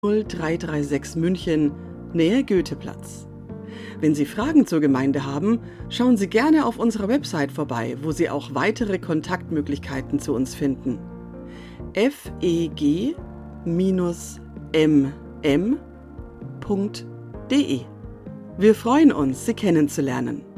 0336 München, Nähe Goetheplatz. Wenn Sie Fragen zur Gemeinde haben, schauen Sie gerne auf unserer Website vorbei, wo Sie auch weitere Kontaktmöglichkeiten zu uns finden. feg-mm.de. Wir freuen uns, Sie kennenzulernen.